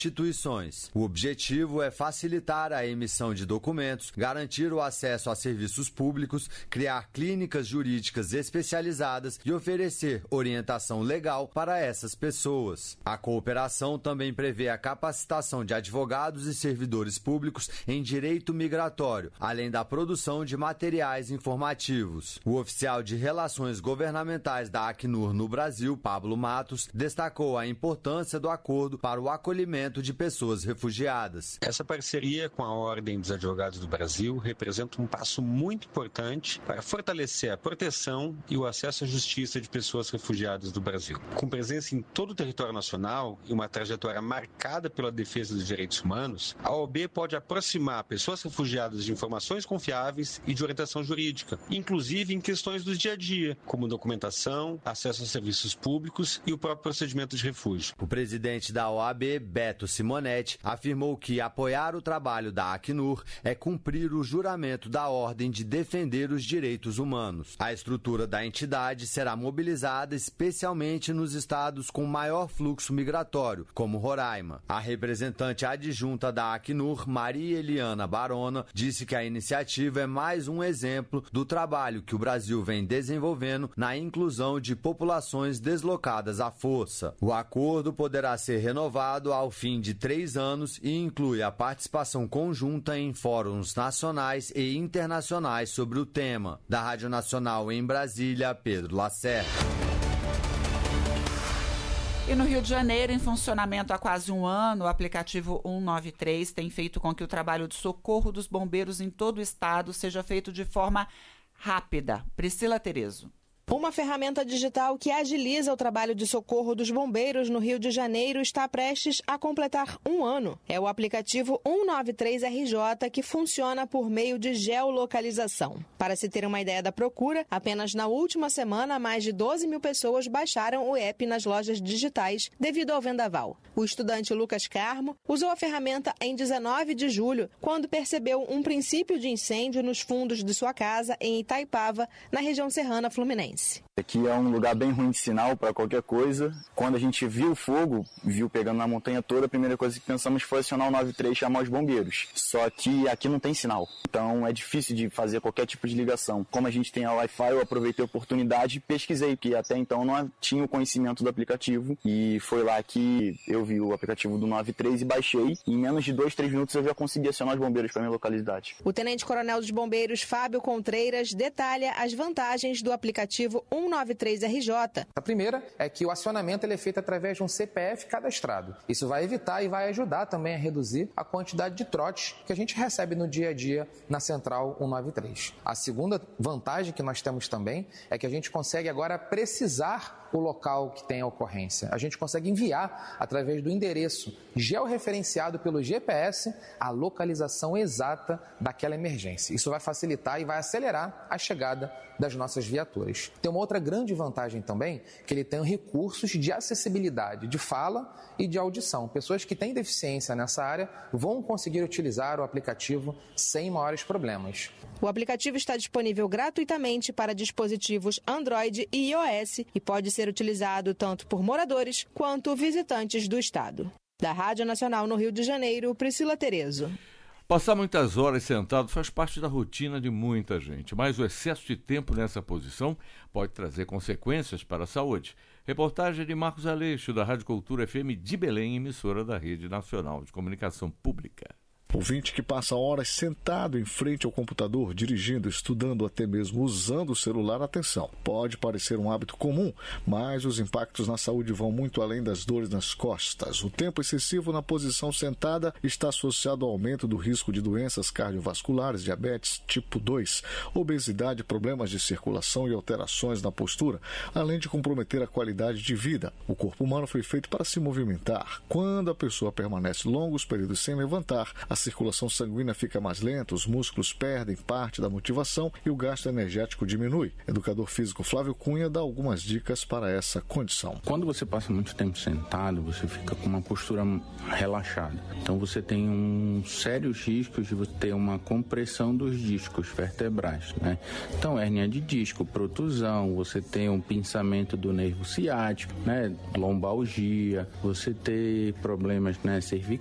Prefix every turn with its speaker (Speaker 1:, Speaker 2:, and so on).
Speaker 1: instituições. O objetivo é facilitar a emissão de documentos, garantir o acesso a serviços públicos, criar clínicas jurídicas especializadas e oferecer orientação legal para essas pessoas. A cooperação também prevê a capacitação de advogados e servidores públicos em direito migratório, além da produção de materiais informativos. O oficial de Relações Governamentais da Acnur no Brasil, Pablo Matos, destacou a importância do acordo para o acolhimento de pessoas refugiadas.
Speaker 2: Essa parceria com a Ordem dos Advogados do Brasil representa um passo muito importante para fortalecer a proteção e o acesso à justiça de pessoas refugiadas do Brasil. Com presença em todo o território nacional e uma trajetória marcada pela defesa dos direitos humanos, a OAB pode aproximar pessoas refugiadas de informações confiáveis e de orientação jurídica, inclusive em questões do dia a dia, como documentação, acesso a serviços públicos e o próprio procedimento de refúgio.
Speaker 1: O presidente da OAB, Beto Simonetti, afirmou que apoiar o trabalho da Acnur é cumprir o juramento da Ordem de defender os direitos humanos. A estrutura da entidade será mobilizada especialmente nos estados com maior fluxo migratório, como Roraima. A representante adjunta da Acnur, Maria Eliana Barona, disse que a iniciativa é mais um exemplo do trabalho que o Brasil vem desenvolvendo na inclusão de populações deslocadas à força. O acordo poderá ser renovado ao fim de 3 anos e inclui a participação conjunta em fóruns nacionais e internacionais sobre o tema. Da Rádio Nacional em Brasília, Pedro Lacerda.
Speaker 3: E no Rio de Janeiro, em funcionamento há quase um ano, o aplicativo 193 tem feito com que o trabalho de socorro dos bombeiros em todo o estado seja feito de forma rápida. Priscila Terezo.
Speaker 4: Uma ferramenta digital que agiliza o trabalho de socorro dos bombeiros no Rio de Janeiro está prestes a completar um ano. É o aplicativo 193RJ, que funciona por meio de geolocalização. Para se ter uma ideia da procura, apenas na última semana, mais de 12 mil pessoas baixaram o app nas lojas digitais devido ao vendaval. O estudante Lucas Carmo usou a ferramenta em 19 de julho, quando percebeu um princípio de incêndio nos fundos de sua casa em Itaipava, na região serrana fluminense.
Speaker 5: Aqui é um lugar bem ruim de sinal para qualquer coisa. Quando a gente viu o fogo, viu pegando na montanha toda, a primeira coisa que pensamos foi acionar o 93 e chamar os bombeiros. Só que aqui não tem sinal, então é difícil de fazer qualquer tipo de ligação. Como a gente tem a Wi-Fi, eu aproveitei a oportunidade e pesquisei, porque até então não tinha o conhecimento do aplicativo. E foi lá que eu vi o aplicativo do 93 e baixei. Em menos de 2, 3 minutos eu já consegui acionar os bombeiros para minha localidade.
Speaker 4: O tenente-coronel dos bombeiros, Fábio Contreiras, detalha as vantagens do aplicativo 193RJ.
Speaker 6: A primeira é que o acionamento ele é feito através de um CPF cadastrado. Isso vai evitar e vai ajudar também a reduzir a quantidade de trotes que a gente recebe no dia a dia na Central 193. A segunda vantagem que nós temos também é que a gente consegue agora precisar o local que tem a ocorrência. A gente consegue enviar através do endereço georreferenciado pelo GPS a localização exata daquela emergência. Isso vai facilitar e vai acelerar a chegada das nossas viaturas. Tem uma outra grande vantagem também, que ele tem recursos de acessibilidade, de fala e de audição. Pessoas que têm deficiência nessa área vão conseguir utilizar o aplicativo sem maiores problemas.
Speaker 4: O aplicativo está disponível gratuitamente para dispositivos Android e iOS e pode ser utilizado tanto por moradores quanto visitantes do estado. Da Rádio Nacional no Rio de Janeiro, Priscila Terezo.
Speaker 7: Passar muitas horas sentado faz parte da rotina de muita gente, mas o excesso de tempo nessa posição pode trazer consequências para a saúde. Reportagem de Marcos Aleixo, da Rádio Cultura FM de Belém, emissora da Rede Nacional de Comunicação Pública.
Speaker 8: Ouvinte que passa horas sentado em frente ao computador, dirigindo, estudando, até mesmo usando o celular, atenção. Pode parecer um hábito comum, mas os impactos na saúde vão muito além das dores nas costas. O tempo excessivo na posição sentada está associado ao aumento do risco de doenças cardiovasculares, diabetes tipo 2, obesidade, problemas de circulação e alterações na postura, além de comprometer a qualidade de vida. O corpo humano foi feito para se movimentar. Quando a pessoa permanece longos períodos sem levantar, a circulação sanguínea fica mais lenta, os músculos perdem parte da motivação e o gasto energético diminui. Educador físico Flávio Cunha dá algumas dicas para essa condição.
Speaker 9: Quando você passa muito tempo sentado, você fica com uma postura relaxada. Então você tem sérios riscos de você ter uma compressão dos discos vertebrais, né? Então, hérnia de disco, protusão, você tem um pinçamento do nervo ciático, né? Lombalgia, você ter problemas, né, cervicais.